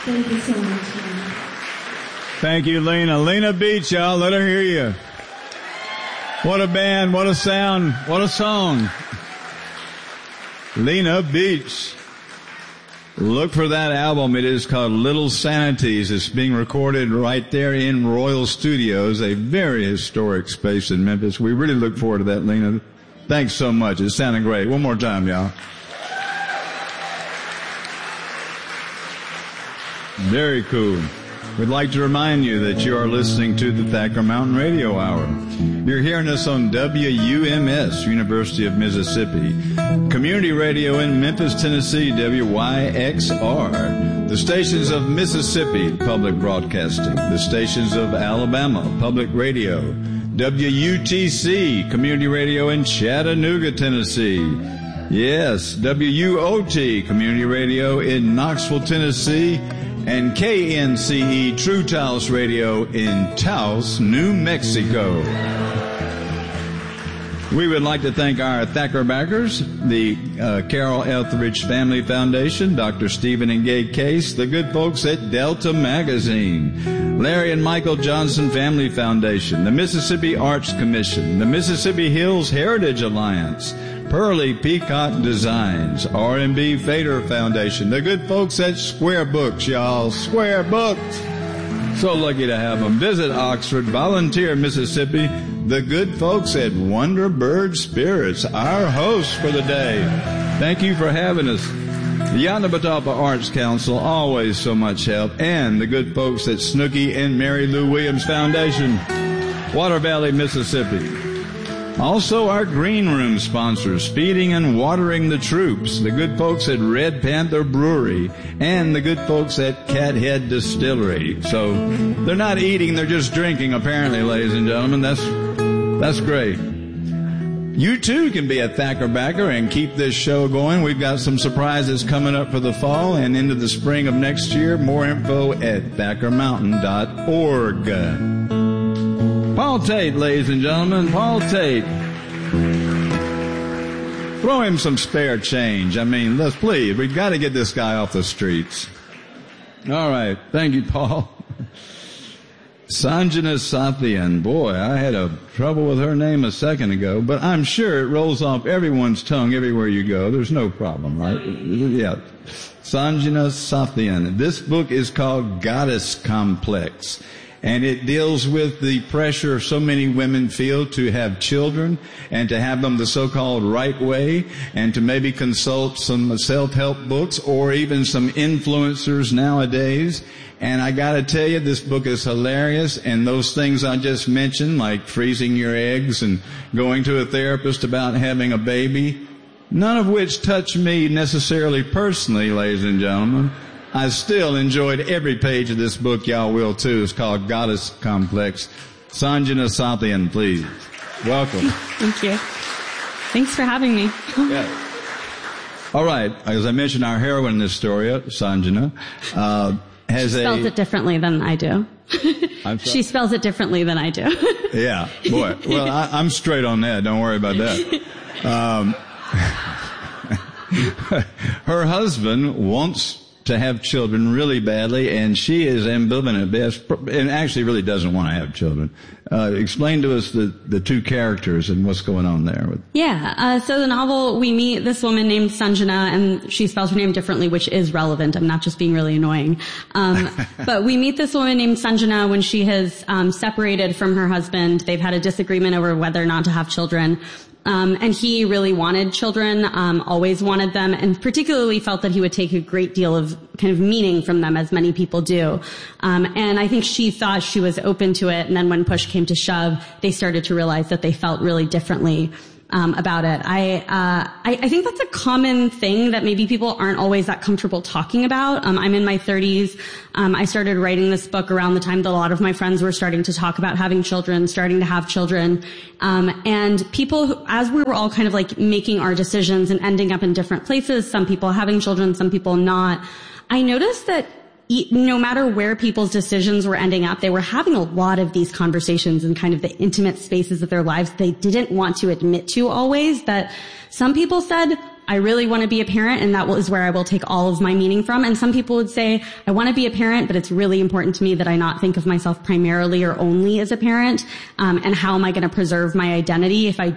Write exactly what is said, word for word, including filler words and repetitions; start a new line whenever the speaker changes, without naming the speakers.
Thank you so much.
Thank you, Lena. Lena Beach, y'all. Let her hear you. What a band. What a sound. What a song. Lena Beach. Look for that album. It is called Little Sanities. It's being recorded right there in Royal Studios, a very historic space in Memphis. We really look forward to that, Lena. Thanks so much. It sounded great. One more time, y'all. Very cool. We'd like to remind you that you are listening to the Thacker Mountain Radio Hour. You're hearing us on W U M S, University of Mississippi. Community radio in Memphis, Tennessee, W Y X R. The stations of Mississippi, Public Broadcasting. The stations of Alabama, Public Radio. W U T C, Community Radio in Chattanooga, Tennessee. Yes, W U O T, Community Radio in Knoxville, Tennessee. And K N C E, True Taos Radio in Taos, New Mexico. We would like to thank our Thacker backers, the uh, Carol Etheridge Family Foundation, Doctor Stephen and Gay Case, the good folks at Delta Magazine, Larry and Michael Johnson Family Foundation, the Mississippi Arts Commission, the Mississippi Hills Heritage Alliance, Pearly Peacock Designs, R and B Fader Foundation, the good folks at Square Books, y'all. Square Books. So lucky to have them. Visit Oxford, Volunteer, Mississippi, the good folks at Wonder Bird Spirits, our hosts for the day. Thank you for having us. The Yanabatapa Arts Council, always so much help, and the good folks at Snooky and Mary Lou Williams Foundation, Water Valley, Mississippi. Also our Green Room sponsors, Feeding and Watering the Troops, the good folks at Red Panther Brewery, and the good folks at Cathead Distillery. So they're not eating, they're just drinking, apparently, ladies and gentlemen. That's, that's great. You too can be a Thacker backer and keep this show going. We've got some surprises coming up for the fall and into the spring of next year. More info at thacker mountain dot org. Paul Tate, ladies and gentlemen, Paul Tate. Throw him some spare change. I mean, let's please, we've got to get this guy off the streets. All right. Thank you, Paul. Sanjana Sathian. Boy, I had a trouble with her name a second ago, but I'm sure it rolls off everyone's tongue everywhere you go. There's no problem, right? Yeah. Sanjana Sathian. This book is called Goddess Complex. And it deals with the pressure so many women feel to have children and to have them the so-called right way and to maybe consult some self-help books or even some influencers nowadays. And I gotta tell you, this book is hilarious, and those things I just mentioned, like freezing your eggs and going to a therapist about having a baby, none of which touch me necessarily personally, ladies and gentlemen. I still enjoyed every page of this book. Y'all will too. It's called Goddess Complex. Sanjana Sathian, please. Welcome.
Thank you. Thanks for having me.
Yeah. All right. As I mentioned, our heroine in this story, Sanjana, uh, has
she
a...
spells it differently than I do.
I'm sorry?
She spells it differently than I do.
Yeah. Boy. Well, I, I'm straight on that. Don't worry about that. Um, her husband wants to have children really badly, and she is ambivalent at best, and actually really doesn't want to have children. Uh, explain to us the, the two characters and what's going on there.
Yeah, uh, so the novel, we meet this woman named Sanjana, and she spells her name differently, which is relevant. I'm not just being really annoying. Um, but we meet this woman named Sanjana when she has um, separated from her husband. They've had a disagreement over whether or not to have children. Um, and he really wanted children, um, always wanted them, and particularly felt that he would take a great deal of kind of meaning from them, as many people do. Um, and I think she thought she was open to it, and then when push came to shove, they started to realize that they felt really differently um, about it. I, uh, I, I think that's a common thing that maybe people aren't always that comfortable talking about. Um, I'm in my thirties. Um, I started writing this book around the time that a lot of my friends were starting to talk about having children, starting to have children. Um, and people, who, as we were all kind of like making our decisions and ending up in different places, some people having children, some people not, I noticed that no matter where people's decisions were ending up, they were having a lot of these conversations in kind of the intimate spaces of their lives they didn't want to admit to always. That some people said, I really want to be a parent, and that is where I will take all of my meaning from. And some people would say, I want to be a parent, but it's really important to me that I not think of myself primarily or only as a parent. Um, and how am I going to preserve my identity if I